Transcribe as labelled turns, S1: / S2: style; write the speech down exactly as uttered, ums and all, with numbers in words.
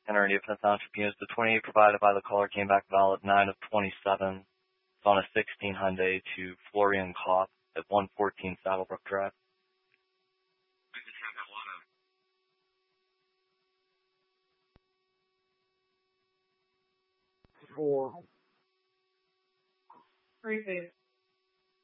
S1: Henry Independence Township units. The twenty-eight provided by the caller came back valid nine of twenty-seven. It's on a sixteen Hyundai to Florian Kopp at one fourteen Saddlebrook Drive.
S2: I just have that one.
S3: Four. Three,